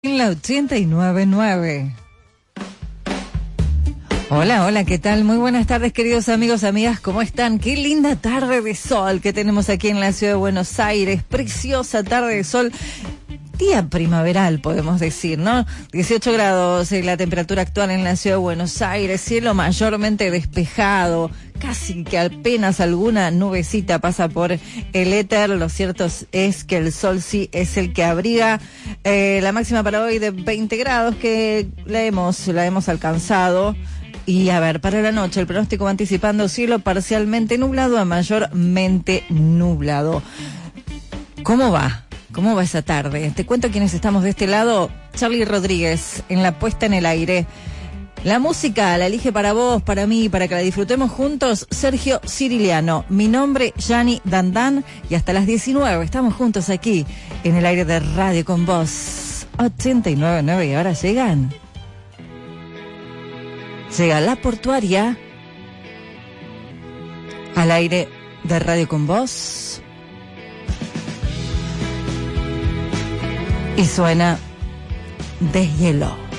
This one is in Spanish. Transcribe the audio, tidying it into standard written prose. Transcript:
En la 89.9. Hola, ¿qué tal? Muy buenas tardes, queridos amigos, amigas, ¿cómo están? Qué linda tarde de sol que tenemos aquí en la ciudad de Buenos Aires, preciosa tarde de sol, día primaveral, podemos decir, ¿no? 18 grados la temperatura actual en la ciudad de Buenos Aires, cielo mayormente despejado, casi que apenas alguna nubecita pasa por el éter. Lo cierto es que el sol sí es el que abriga. La máxima para hoy de 20 grados que la hemos alcanzado. Y a ver, para la noche el pronóstico va anticipando cielo parcialmente nublado a mayormente nublado. ¿Cómo va? ¿Cómo va esa tarde? Te cuento quiénes estamos de este lado. Charlie Rodríguez en la puesta en el aire. La música la elige para vos, para mí, para que la disfrutemos juntos, Sergio Ciriliano. Mi nombre, Yani Dandán, y hasta las 19 estamos juntos aquí, en el aire de Radio con Vos. 89.9, y ahora llega la portuaria al aire de Radio con Vos. Y suena Deshielo.